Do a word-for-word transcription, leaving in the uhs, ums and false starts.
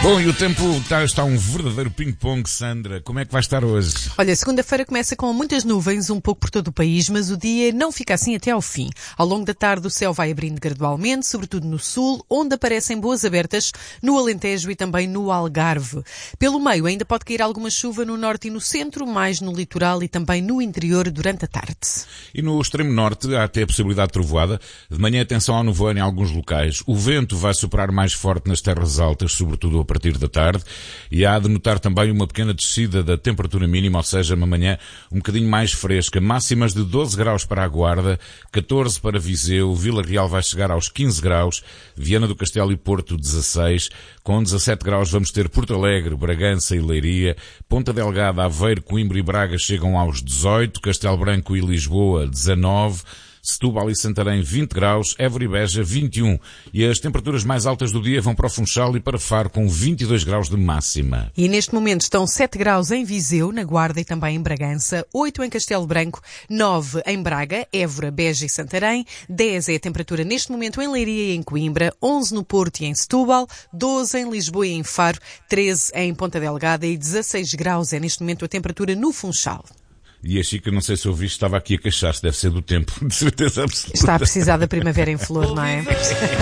Bom, e o tempo está, está um verdadeiro ping-pong, Sandra. Como é que vai estar hoje? Olha, segunda-feira começa com muitas nuvens, um pouco por todo o país, mas o dia não fica assim até ao fim. Ao longo da tarde o céu vai abrindo gradualmente, sobretudo no sul, onde aparecem boas abertas no Alentejo e também no Algarve. Pelo meio ainda pode cair alguma chuva no norte e no centro, mais no litoral e também no interior durante a tarde. E no extremo norte há até a possibilidade de trovoada. De manhã atenção ao nevoeiro em alguns locais. O vento vai soprar mais forte nas terras altas, sobretudo a partir da tarde, e há de notar também uma pequena descida da temperatura mínima, ou seja, uma manhã um bocadinho mais fresca, máximas de doze graus para a Guarda, catorze para Viseu, Vila Real vai chegar aos quinze graus, Viana do Castelo e Porto dezasseis, com dezassete graus vamos ter Porto Alegre, Bragança e Leiria, Ponta Delgada, Aveiro, Coimbra e Braga chegam aos dezoito, Castelo Branco e Lisboa dezanove, Setúbal e Santarém vinte graus, Évora e Beja vinte e um. E as temperaturas mais altas do dia vão para o Funchal e para Faro com vinte e dois graus de máxima. E neste momento estão sete graus em Viseu, na Guarda e também em Bragança, oito em Castelo Branco, nove em Braga, Évora, Beja e Santarém, dez é a temperatura neste momento em Leiria e em Coimbra, onze no Porto e em Setúbal, doze em Lisboa e em Faro, treze em Ponta Delgada e dezasseis graus é neste momento a temperatura no Funchal. E a Chica, não sei se ouviste, estava aqui a queixar-se, deve ser do tempo, de certeza absoluta. Está a precisar da primavera em flor, não é?